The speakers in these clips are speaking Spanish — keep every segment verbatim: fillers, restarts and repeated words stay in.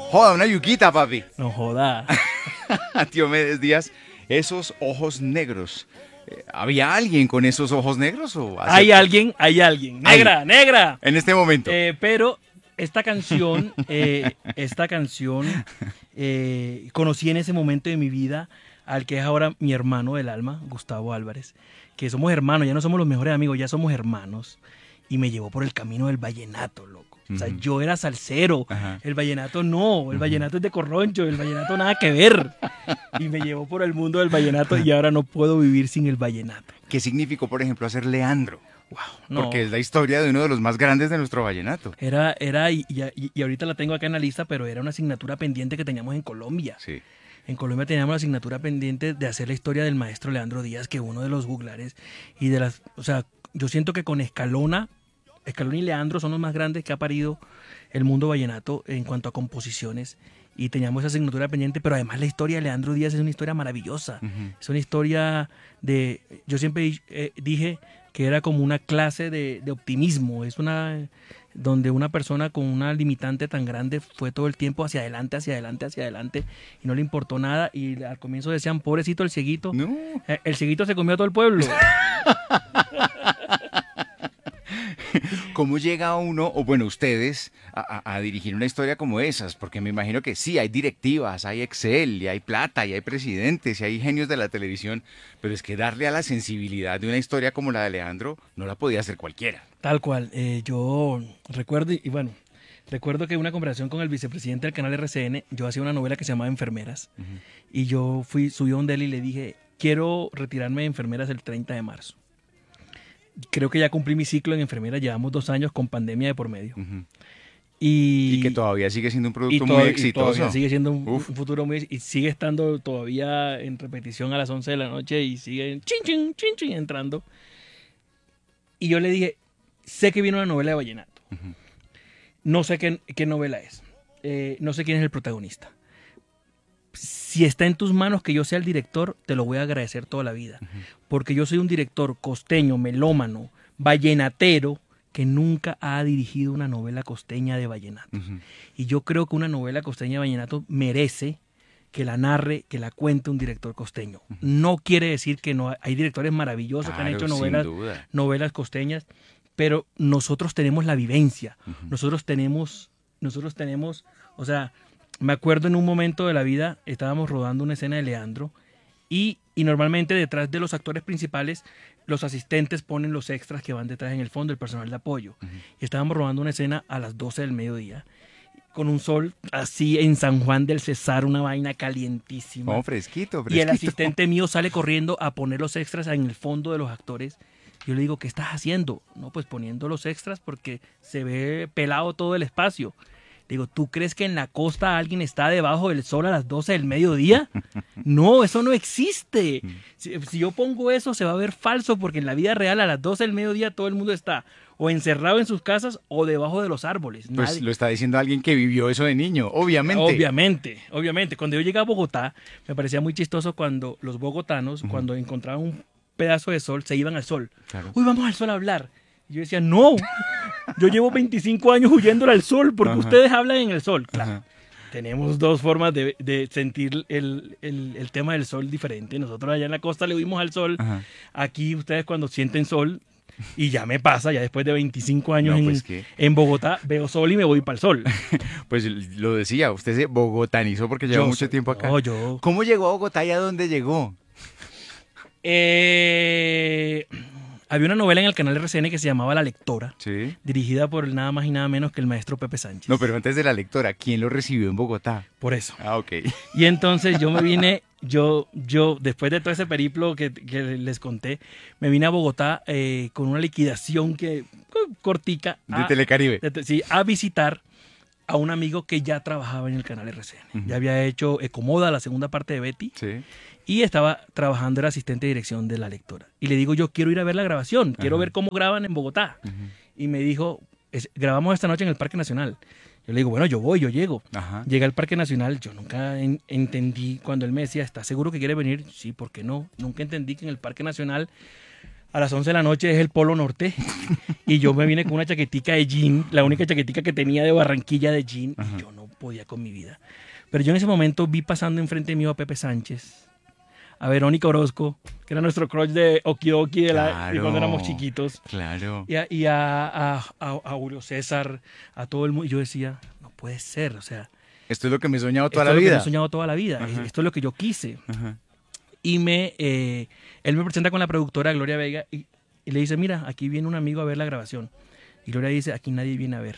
Joda, una yuquita, papi. No joda. Diomedes Díaz, esos ojos negros. Eh, ¿Había alguien con esos ojos negros? O hace- Hay alguien, hay alguien. Negra, Hay. negra. En este momento. Eh, pero esta canción, eh, esta canción, eh, conocí en ese momento de mi vida al que es ahora mi hermano del alma, Gustavo Álvarez, que somos hermanos, ya no somos los mejores amigos, ya somos hermanos. Y me llevó por el camino del vallenato, loco. O sea, Ujú. yo era salsero, Ajá. el vallenato no, el vallenato es de corroncho, el vallenato nada que ver. Y me llevó por el mundo del vallenato y ahora no puedo vivir sin el vallenato. ¿Qué significó, por ejemplo, hacer Leandro? Wow, no. Porque es la historia de uno de los más grandes de nuestro vallenato. Era, era y, y, y ahorita la tengo acá en la lista, pero era una asignatura pendiente que teníamos en Colombia. Sí. En Colombia teníamos la asignatura pendiente de hacer la historia del maestro Leandro Díaz, que uno de los juglares y de las, o sea, yo siento que con Escalona, Escalona y Leandro son los más grandes que ha parido el mundo vallenato en cuanto a composiciones. Y teníamos esa asignatura pendiente, pero además la historia de Leandro Díaz es una historia maravillosa. Ujú. Es una historia de, yo siempre eh, dije que era como una clase de, de optimismo. Es una donde una persona con una limitante tan grande fue todo el tiempo hacia adelante, hacia adelante, hacia adelante y no le importó nada. Y al comienzo decían, pobrecito el cieguito. No. Eh, El cieguito se comió a todo el pueblo. ¿Cómo llega uno, o bueno, ustedes, a, a- a dirigir una historia como esas? Porque me imagino que sí, hay directivas, hay Excel, y hay plata, y hay presidentes, y hay genios de la televisión, pero es que darle a la sensibilidad de una historia como la de Leandro no la podía hacer cualquiera. Tal cual. Eh, yo recuerdo, y bueno, recuerdo que una conversación con el vicepresidente del canal R C N, yo hacía una novela que se llamaba Enfermeras, Ujú. y yo fui, subí a donde él y le dije, quiero retirarme de enfermeras el treinta de marzo. Creo que ya cumplí mi ciclo en enfermeras, llevamos dos años con pandemia de por medio. Ujú. Y, Y que todavía sigue siendo un y producto toda- muy y exitoso. todavía sigue siendo un, Uf. un futuro muy... Y sigue estando todavía en repetición a las once de la noche y sigue chin, chin, chin, chin, entrando. Y yo le dije, sé que viene una novela de vallenato. Ujú. No sé qué, qué novela es. Eh, no sé quién es el protagonista. Si está en tus manos que yo sea el director, te lo voy a agradecer toda la vida. Porque yo soy un director costeño, melómano, vallenatero, que nunca ha dirigido una novela costeña de vallenato. Ujú. Y yo creo que una novela costeña de vallenato merece que la narre, que la cuente un director costeño. No quiere decir que no. Hay directores maravillosos que han Claro, hecho sin novelas, duda. novelas costeñas, pero nosotros tenemos la vivencia. Ujú. Nosotros tenemos, nosotros tenemos, o sea, me acuerdo en un momento de la vida, estábamos rodando una escena de Leandro y, y normalmente detrás de los actores principales, los asistentes ponen los extras que van detrás en el fondo, el personal de apoyo. Ujú. Y estábamos rodando una escena a las doce del mediodía, con un sol así en San Juan del Cesar, una vaina calientísima. Oh, fresquito, fresquito. Y el asistente mío sale corriendo a poner los extras en el fondo de los actores. Yo le digo, ¿qué estás haciendo? No, pues poniendo los extras porque se ve pelado todo el espacio. Le digo, ¿tú crees que en la costa alguien está debajo del sol a las doce del mediodía? No, eso no existe. Si, si yo pongo eso se va a ver falso porque en la vida real a las doce del mediodía todo el mundo está o encerrado en sus casas o debajo de los árboles. Pues Nadie- lo está diciendo alguien que vivió eso de niño, obviamente. Obviamente, obviamente. Cuando yo llegué a Bogotá, me parecía muy chistoso cuando los bogotanos, Ujú. cuando encontraban un pedazo de sol, se iban al sol. Claro. Uy, vamos al sol a hablar. Y yo decía, no, yo llevo veinticinco años huyéndole al sol porque Ajá. ustedes hablan en el sol. Claro, Ajá. tenemos dos formas de, de sentir el, el- el tema del sol diferente. Nosotros allá en la costa le huimos al sol. Ajá. Aquí ustedes cuando sienten sol, y ya me pasa, ya después de veinticinco años No, en, pues, ¿qué? en Bogotá, veo sol y me voy para el sol. Pues lo decía, usted se bogotanizó porque lleva Yo mucho soy- tiempo acá. no, yo- ¿Cómo llegó a Bogotá y a dónde llegó? Eh, había una novela en el canal R C N que se llamaba La Lectora, Sí. dirigida por nada más y nada menos que el maestro Pepe Sánchez. No, pero antes de la lectora, ¿quién lo recibió en Bogotá? Por eso. Ah, ok. Y entonces yo me vine, yo, yo después de todo ese periplo que, que les conté, me vine a Bogotá eh, con una liquidación que co- cortica. De a- Telecaribe. de te- sí, a visitar a un amigo que ya trabajaba en el canal R C N. Ujú. Ya había hecho Ecomoda, la segunda parte de Betty, Sí. y estaba trabajando, era asistente de dirección de La Lectora. Y le digo, yo quiero ir a ver la grabación, quiero Ajá. ver cómo graban en Bogotá. Ujú. Y me dijo, "Es- grabamos esta noche en el Parque Nacional. Yo le digo, bueno, yo voy, yo llego. Ajá. Llegué al Parque Nacional, yo nunca en- entendí cuando él me decía, ¿estás seguro que quiere venir? Sí, ¿por qué no? Nunca entendí que en el Parque Nacional a las once de la noche es el Polo Norte y yo me vine con una chaquetica de jean, la única chaquetica que tenía de Barranquilla de jean, Ajá. y yo no podía con mi vida. Pero yo en ese momento vi pasando enfrente mío a Pepe Sánchez, a Verónica Orozco, que era nuestro crush de Okidoki de, la, Claro, de cuando éramos chiquitos, Claro. y a, y a, a, a- a Julio César, a todo el mundo. Y yo decía, no puede ser, o sea, Esto es lo que me he soñado toda esto la es lo que vida. me he soñado toda la vida, Ajá. esto es lo que yo quise. Ajá. Y me, eh, él me presenta con la productora Gloria Vega y, y le dice, mira, aquí viene un amigo a ver la grabación. Y Gloria dice, aquí nadie viene a ver,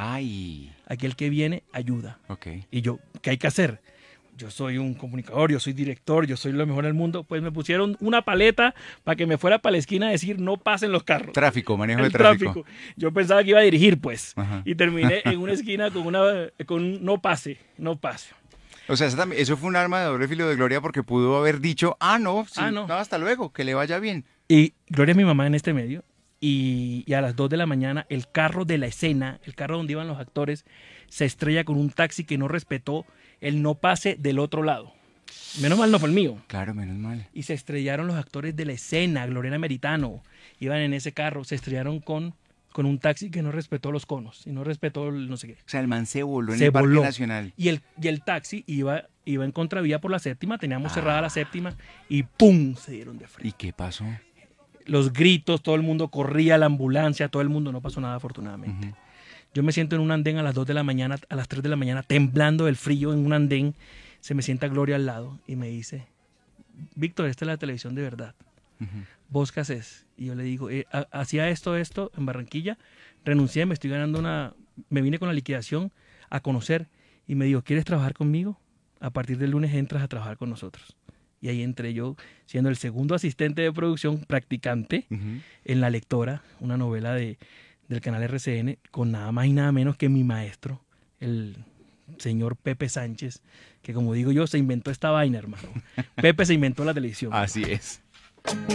Ay, aquí el que viene ayuda. ok. Y yo, ¿qué hay que hacer? Yo soy un comunicador, yo soy director, yo soy lo mejor del mundo. Pues me pusieron una paleta para que me fuera para la esquina a decir no pasen los carros. Tráfico, manejo El de tráfico. tráfico. Yo pensaba que iba a dirigir, pues. Ajá. Y terminé en una esquina con una con un no pase, no pase. O sea, eso, también- eso fue un arma de doble filo de Gloria porque pudo haber dicho, ah, no, sí, Ah, no. no, hasta luego, que le vaya bien. Y Gloria es mi mamá en este medio. Y, y a las dos de la mañana, el carro de la escena, el carro donde iban los actores, se estrella con un taxi que no respetó el no pase del otro lado. Menos mal no fue el mío. Claro, menos mal. Y se estrellaron los actores de la escena, Gloriana Meritano, iban en ese carro, se estrellaron con, con un taxi que no respetó los conos y no respetó el no sé qué. O sea, el man se voló en Se el Parque voló. Nacional. Y el, y el taxi iba, iba en contravía por la séptima, teníamos cerrada la séptima y ¡pum! Se dieron de ¿Y frente. qué pasó? Los gritos, todo el mundo corría, la ambulancia, todo el mundo, no pasó nada afortunadamente. Ujú. Yo me siento en un andén a las dos de la mañana, a las tres de la mañana, temblando del frío en un andén. Se me sienta Gloria al lado y me dice, Víctor, esta es la televisión de verdad. Ujú. ¿Vos qué haces? Y yo le digo, eh, ha- hacía esto, esto en Barranquilla, renuncié, me estoy ganando una, me vine con la liquidación a conocer y me dijo, ¿quieres trabajar conmigo? A partir del lunes entras a trabajar con nosotros. Y ahí entré yo siendo el segundo asistente de producción, practicante, Ujú. en La Lectora, una novela de, del canal R C N, con nada más y nada menos que mi maestro, el señor Pepe Sánchez, que como digo yo, se inventó esta vaina, hermano. Pepe se inventó la televisión. Así es.